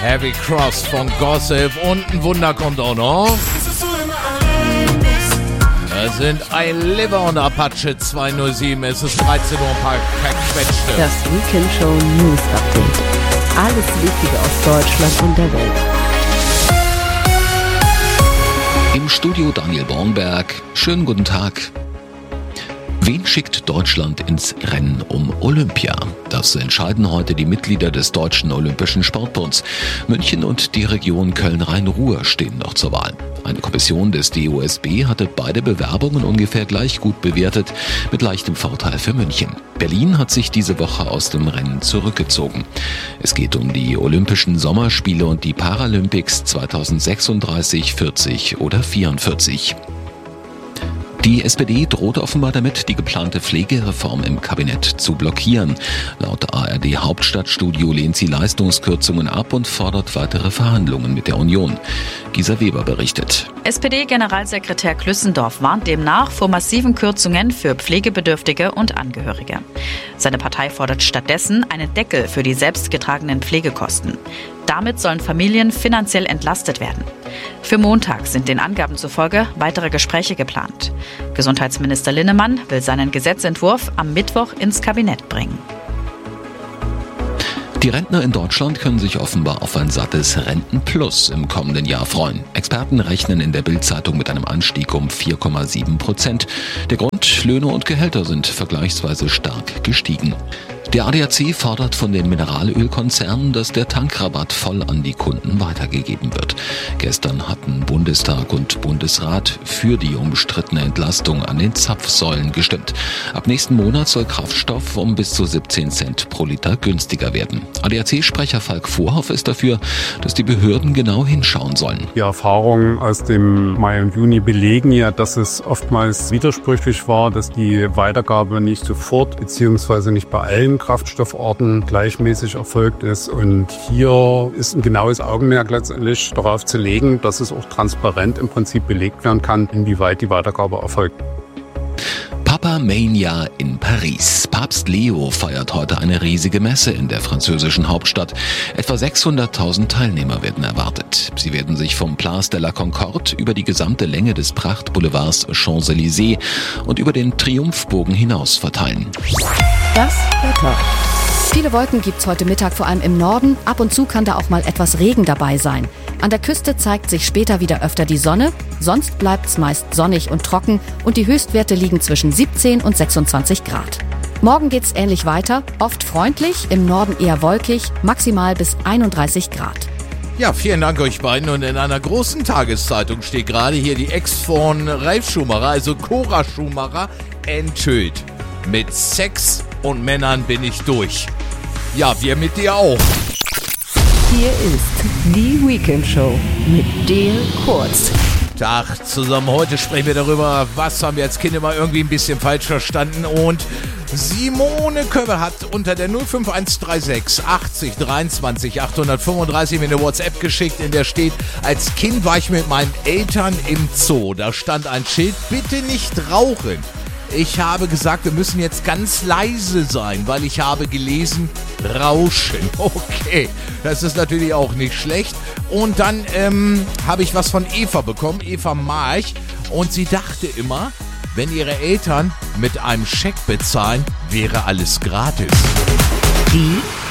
Heavy Cross von Gossip und ein Wunder kommt auch noch. Es sind ein Liver und Apache 207. Es ist 13 Uhr, ein paar Quetschte. Das Weekend Show News Update. Alles Wichtige aus Deutschland und der Welt. Im Studio Daniel Bornberg. Schönen guten Tag. Wen schickt Deutschland ins Rennen um Olympia? Das entscheiden heute die Mitglieder des Deutschen Olympischen Sportbunds. München und die Region Köln-Rhein-Ruhr stehen noch zur Wahl. Eine Kommission des DOSB hatte beide Bewerbungen ungefähr gleich gut bewertet, mit leichtem Vorteil für München. Berlin hat sich diese Woche aus dem Rennen zurückgezogen. Es geht um die Olympischen Sommerspiele und die Paralympics 2036, 40 oder 44. Die SPD droht offenbar damit, die geplante Pflegereform im Kabinett zu blockieren. Laut ARD-Hauptstadtstudio lehnt sie Leistungskürzungen ab und fordert weitere Verhandlungen mit der Union. Gisa Weber berichtet. SPD-Generalsekretär Klüssendorf warnt demnach vor massiven Kürzungen für Pflegebedürftige und Angehörige. Seine Partei fordert stattdessen einen Deckel für die selbstgetragenen Pflegekosten. Damit sollen Familien finanziell entlastet werden. Für Montag sind den Angaben zufolge weitere Gespräche geplant. Gesundheitsminister Linnemann will seinen Gesetzentwurf am Mittwoch ins Kabinett bringen. Die Rentner in Deutschland können sich offenbar auf ein sattes Rentenplus im kommenden Jahr freuen. Experten rechnen in der Bild-Zeitung mit einem Anstieg um 4,7%. Der Grund: Löhne und Gehälter sind vergleichsweise stark gestiegen. Der ADAC fordert von den Mineralölkonzernen, dass der Tankrabatt voll an die Kunden weitergegeben wird. Gestern hatten Bundestag und Bundesrat für die umstrittene Entlastung an den Zapfsäulen gestimmt. Ab nächsten Monat soll Kraftstoff um bis zu 17 Cent pro Liter günstiger werden. ADAC-Sprecher Falk Vorhoff ist dafür, dass die Behörden genau hinschauen sollen. Die Erfahrungen aus dem Mai und Juni belegen ja, dass es oftmals widersprüchlich war, dass die Weitergabe nicht sofort bzw. nicht bei allen Kraftstofforten gleichmäßig erfolgt ist. Und hier ist ein genaues Augenmerk letztendlich darauf zu legen, dass es auch transparent im Prinzip belegt werden kann, inwieweit die Weitergabe erfolgt. Papa Mania in Paris. Papst Leo feiert heute eine riesige Messe in der französischen Hauptstadt. Etwa 600.000 Teilnehmer werden erwartet. Sie werden sich vom Place de la Concorde über die gesamte Länge des Prachtboulevards Champs-Élysées und über den Triumphbogen hinaus verteilen. Das Wetter. Viele Wolken gibt's heute Mittag, vor allem im Norden. Ab und zu kann da auch mal etwas Regen dabei sein. An der Küste zeigt sich später wieder öfter die Sonne. Sonst bleibt's meist sonnig und trocken und die Höchstwerte liegen zwischen 17 und 26 Grad. Morgen geht's ähnlich weiter. Oft freundlich, im Norden eher wolkig, maximal bis 31 Grad. Ja, vielen Dank euch beiden. Und in einer großen Tageszeitung steht gerade hier die Ex von Ralf Schumacher, also Cora Schumacher, enthüllt. Mit Sex und Männern bin ich durch. Ja, wir mit dir auch. Hier ist die Weekend Show mit Dale Kurz. Tag zusammen. Heute sprechen wir darüber, was haben wir als Kind immer irgendwie ein bisschen falsch verstanden. Und Simone Köppe hat unter der 05136 80 23 835 mir eine WhatsApp geschickt, in der steht: Als Kind war ich mit meinen Eltern im Zoo. Da stand ein Schild: Bitte nicht rauchen. Ich habe gesagt, wir müssen jetzt ganz leise sein, weil ich habe gelesen, Rauschen. Okay, das ist natürlich auch nicht schlecht. Und dann habe ich was von Eva bekommen, Eva March. Und sie dachte immer, wenn ihre Eltern mit einem Scheck bezahlen, wäre alles gratis. Die